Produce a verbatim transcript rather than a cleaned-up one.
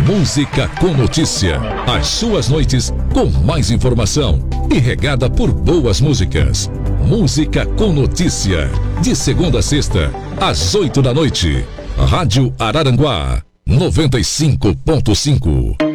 Música com notícia. As suas noites com mais informação e regada por boas músicas. Música com notícia. De segunda a sexta, às oito da noite. Rádio Araranguá, noventa e cinco ponto cinco.